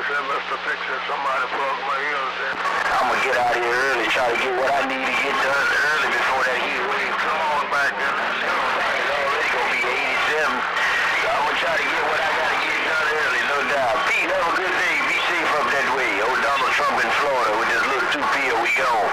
said, Mr. Fixer, somebody plugged my ears in. I'm gonna get out of here early, try to get what I need to get done early before that heat wave Come on back in. It's already gonna be 87. So I'm gonna try to get what I gotta get done early, no doubt. Pete, have a good day. Be safe up that way. Old Donald Trump in Florida with this little 2P, we gone.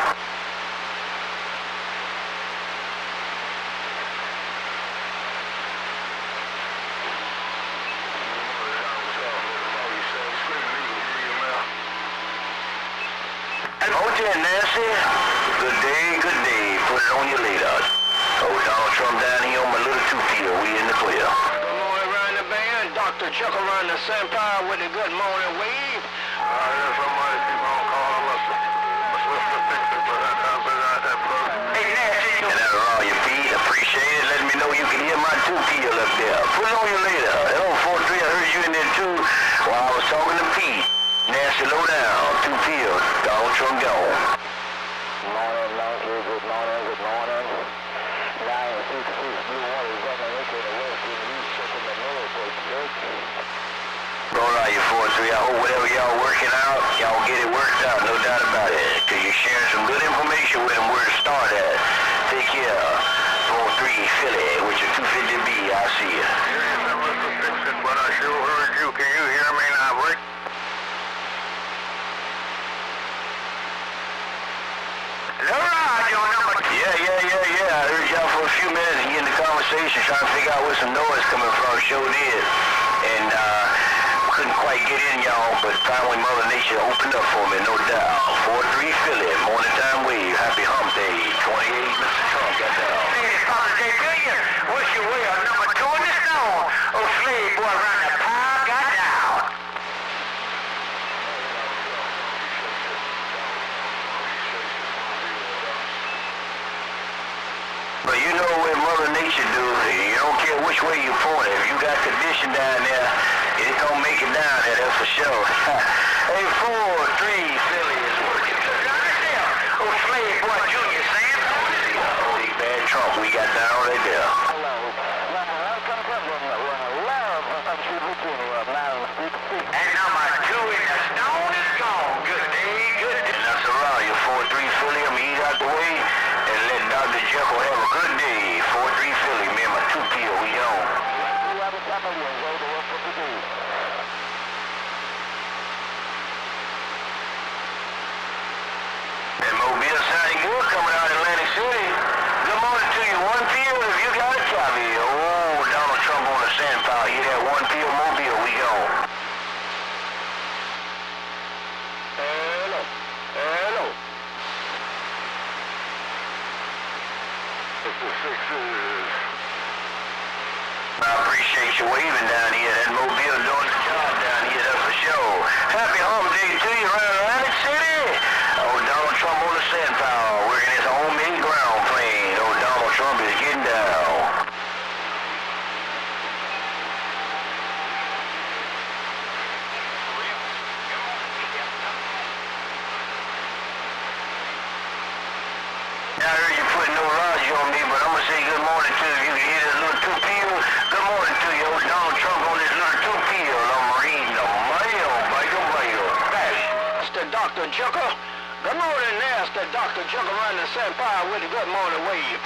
Okay, Nancy. Good day, good day. Put it on your later. Old Donald Trump down here on my little 2P. We in the clear. Good morning, around the band. Dr. Chuck around the Empire with the good morning wave. There's somebody keep on calling us. Mr. Fixer, but I can't figure out that plug. Hey, Nancy. And that'll allow you, Pete. Appreciate it. Let me know you can hear my 2P up there. Put it on your later. Hello, 43. I heard you in there too while I was talking to Pete. Nancy, low down. 2P. Donald Trump gone. Morning, Nancy. Good morning, good morning. 966 Blue Water is on the lake of the west in the east, checking the north for church. All right, you 43. I hope whatever y'all working out, y'all get it worked out, no doubt about it. Because you're sharing some good information with them where to start at. Take care. 43 Philly, with your 250B. I see you. Yeah, Mr. Fixer, but I sure heard you. Can you hear me now, Rick? Yeah. I heard y'all for a few minutes and get in the conversation, trying to figure out where some noise coming from. Sure did. And couldn't quite get in, y'all, but finally Mother Nature opened up for me, no doubt. 43 Philly, morning time wave. Happy hump day. 28, Mr. Trump got that on. Hey, Father J. Jr., wish you well. Number 2 in the stone. Oh, slave boy around the pile got down. But you know what Mother Nature do, you don't care which way you point it. If you got condition down there, it don't make it down there, that's for sure. Hey, 43 Philly is working. Oh, slave boy Junior, Sam. Big bad Trump we got down right there. Hello. Welcome from love country, Virginia, 966. And number 2 in the stone is gone. Good day, good day. And that's around you, 43 Philly. I'm gonna eat out the way and let Dr. Jekyll have a good day. 43 Philly, me and my 2P, we on. You have a family and go to work for the day. And Mobile sounding good coming out of Atlantic City. Good morning to you, 1P, if you got a copy. Oh, Donald Trump on the sand pile. You that 1P Mobile, we gone. Hello. Mr. Fixer. I appreciate you waving down here. That Mobile doing the job down here, that's for sure. Happy hump day to you around Atlantic City. Oh, Donald Trump on the sand pile, working his homemade ground plane. Oh, Donald Trump is getting down. I heard you putting no lodge on me, but I'm going to say good morning to you. You can hear this little 2P. Good morning to you. Old Donald Trump on this little 2P. I'm reading the mail. Mr. Dr. Chucker. Good morning, Mr. Dr. Chucker around the Empire with the good morning wave.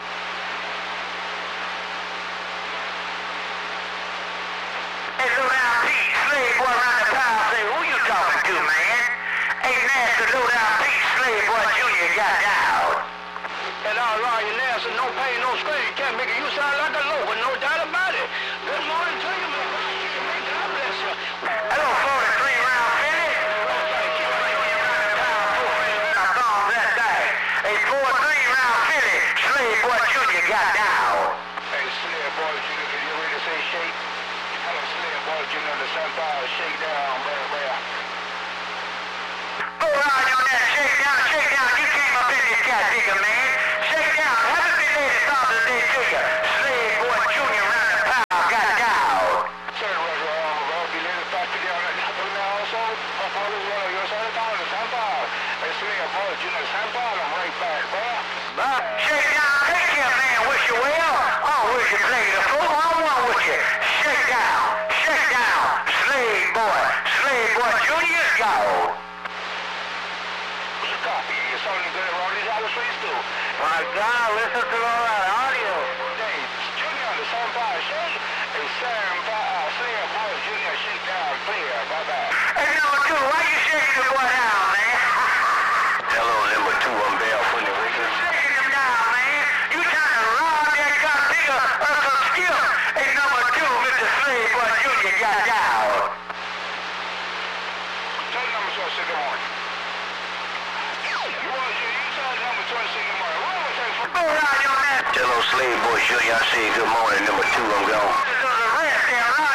Hey, low down Pete, slave boy around the pile. Say, who you talking to, man? Hey, nasty low down Pete, slave boy Junior got down. And all right, you nasty, no pain, no strain. Can't make it. You sound like a local, no doubt about it. Good morning to you, man. God bless you. Hello, 43 round Philly. I thought that thing. Hey, 43 round Philly, slave boy Junior got down. Hey, Slave Boy Jr., can you ready to say shake? Hello, Slave Boy Jr., the Empire, shake down, man. Go right on that, shake down. You came up in this cat digger, man. Shake down. Happy belated Father's Day to you. Slave boy Junior around the pile got down. Third record, belated factory down at Apple now also. My father's one of yours all the time, the Empire. Hey, Slave Boy Jr., the Empire, I'm right back, bro. Bye. Shake down. Take care, man. Wish you well. Oh, wish you play the fool. I'm one with you. Shake down. Slave boy Junior. go. Copy. You're sounding good around these other streets too. My God, listen to all that audio. Hey, Junior, the Sampire shake. Hey, Sampire, boys, Junior, shake down, clear. Bye-bye. Hey, number two, why you shaking the boy down, man? Hello, number 2, I'm Barefoot and Wicked. Shaking him down, man. You trying to rob that cop nigga of some skill. Hey, number two, Mr. Slave Boy Jr. got down. Tell the number 2, good morning. You tell the number 2, good morning. What was that? Go around your man. Hello, Slave Boy Junior. I say good morning, number 2, I'm gone. This is a rest there, right?